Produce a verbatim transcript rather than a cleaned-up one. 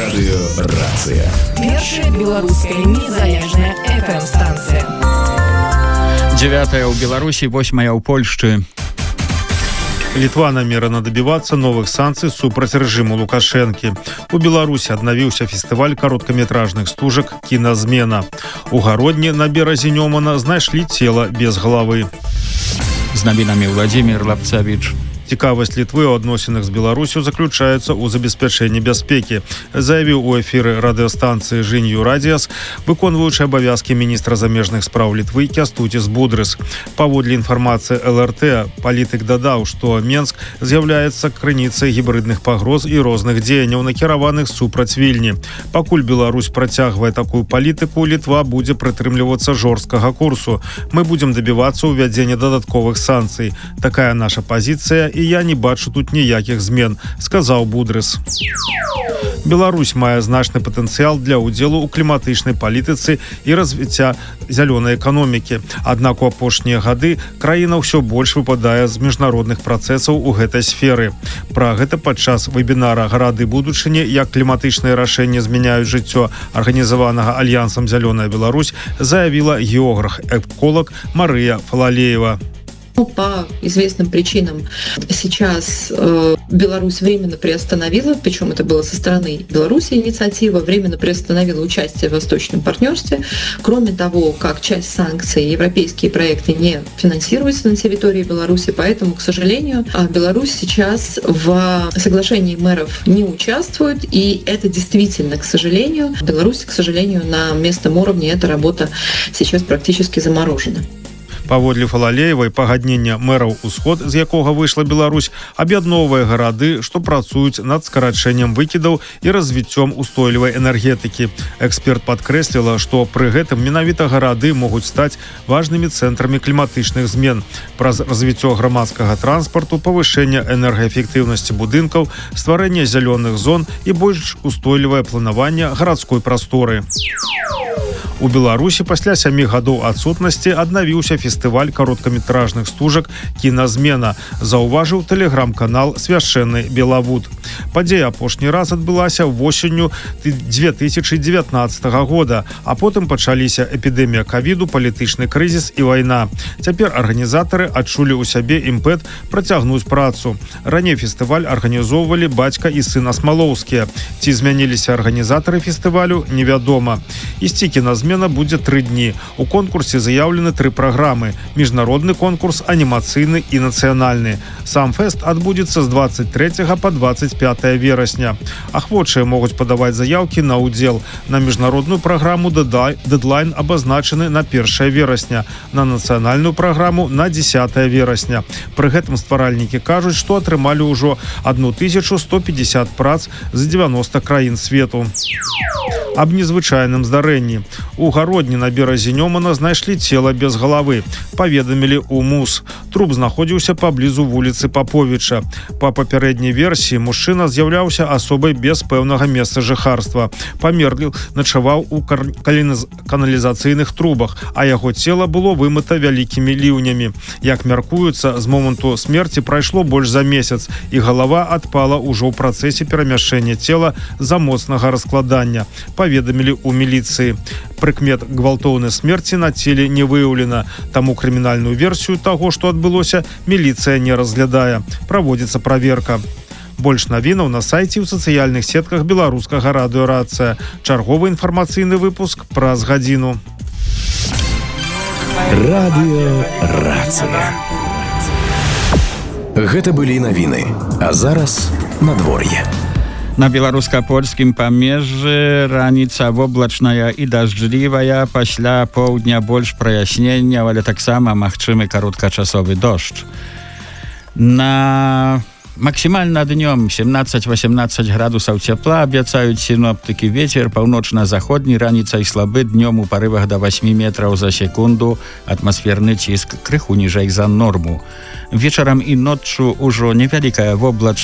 Радыёрацыя. Першая беларуская незалежная эф эм-станцыя. Девятая ў Беларусі, восьмая ў Польшчы. Літва намерена добиваться новых санкций супраць рэжыму Лукашэнкі. У Беларусі аднавіўся фестываль кароткаметражных стужак «Кіназмена». У Гародні на беразе Нёмана знайшлі цела без галавы. З навінамі Владзімір Лапцавіч. Цікавасць Літвы ў адносінах з Беларусю заключаецца ў забеспячэнні бяспекі, заявіў у эфіры радыёстанцыі «Жынью Радіас» выконваючы абавязкі міністра замежных спраў Літвы Кястуціс Будрыс. Паводле інфармацыі эл эр тэ, палітык дадаў, што Менск з'яўляецца крыніцай гібрыдных пагроз і розных дзеянняў, накіраваных супраць Вільні. Пакуль Беларусь працягвае такую палітыку, Літва будзе прытрымлівацца жорсткага курсу. Мы будзем дабівацца ўвядзення дадатковых санкцый. Такая наша пазіцыя, і я не бачу тут ніякіх змен, сказаў Будрыс. Беларусь мае значны патэнцыял для ўдзелу ў кліматычнай палітыцы і развіцця зялёнай эканомікі. Аднак у апошнія гады краіна ўсё больш выпадае з міжнародных працэсаў у гэтай сферы. Пра гэта падчас вебінара «Гарады будучыні. Як кліматычныя рашэнні змяняюць жыццё», арганізаванага Альянсам «Зялёная Беларусь», заявіла географ, эколог Марыя Фалалеева. По известным причинам сейчас э, Беларусь временно приостановила, причем это было со стороны Беларуси инициатива, временно приостановила участие в Восточном партнерстве. Кроме того, как часть санкций, европейские проекты не финансируются на территории Беларуси, поэтому, к сожалению, Беларусь сейчас в соглашении мэров не участвует, и это действительно, к сожалению, в Беларуси, к сожалению, на местном уровне эта работа сейчас практически заморожена. Паводле Фалалеевай, пагаднення мэраў усход, з якога выйшла Беларусь, аб'ядноўвае гарады, што працуюць над скарачэннем выкідаў і развіццём устойлівай энергетыкі. Эксперт падкрэсліла, што пры гэтым менавіта гарады могуць стаць важнымі цэнтрамі кліматычных змен. Праз развіццё грамадскага транспарту, павышэнне энергаэфектыўнасці будынкаў, стварэнне зялёных зон і больш устойлівае планаванне гарадской прасторы. У Беларусі пасля сямі гадоў адсутнасці аднавіўся фестываль кароткаметражных стужак «Кіназмена», заўважыў тэлеграм-канал «Свяшчэнны Белавуд». Падзея апошні раз адбылася восенню две тысячи девятнадцатого года, а потым пачаліся эпідэмія ковіду, палітычны крызіс і вайна. Цяпер арганізатары адчулі ў сябе імпэт працягнуць працу. Раней фестываль арганізоўвалі бацька і сын Асмалоўскія. Ці змяніліся арганізатары фестывалю, невядома. Ісці «Кіназмена» будзе тры дні. У конкурсе заяўлены тры праграмы: міжнародны конкурс, анімацыйны і нацыянальны. Сам фэст адбудзецца з двадцать третьего по двадцать пятое верасня. Ахвочыя могуць падаваць заяўкі на ўдзел. На міжнародную праграму дэдлайн абазначаны на першае верасня, на нацыянальную праграму на десятое верасня. Пры гэтым стваральнікі кажуць, што атрымалі ўжо тысячу сто пятьдесят прац з дзевяноста краін свету. Аб незвычайным здарэнні. У Гародні на беразе Нёмана знайшлі цела без галавы, паведамілі ў МУС. Труп знаходзіўся паблізу вуліцы Паповіча. Па папярэдняй версіі, мужчына з'яўляўся асобай без пэўнага месца жыхарства. Памерлы начаваў у каналізацыйных трубах, а яго цела было вымыта вялікімі ліўнямі. Як мяркуецца, з моманту смерці прайшло больш за месяц, і галава адпала ўжо ў працэсе перамяшчэння цела з-за моцнага раскладання, паведамілі ў міліцыі. Прыкмет гвалтоўнай смерці на целе не выяўлена, таму крымінальную версію таго, што адбылося, міліцыя не разглядае. Праводзіцца праверка. Больш навінаў на сайце і ў сацыяльных сетках беларускага радыёрацыя. Чарговы інфармацыйны выпуск праз гадзіну. Радыёрацыя. Гэта былі навіны, а зараз надвор'е. На беларуска-польскім памежжы раніца воблачная і дажджлівая, пасля поўдня больш праясненняў, але таксама магчымы кароткачасовы дождж. На максімальна днём семнадцать-восемнадцать градусаў цяпла абяцаюць сіноптыкі. Вецер паўночна-заходні, раніцай слабы, днём у парывах да восьмі метраў за секунду, атмасферны ціск крыху ніжэй за норму. Вечарам і ноччу ўжо невялікая воблачная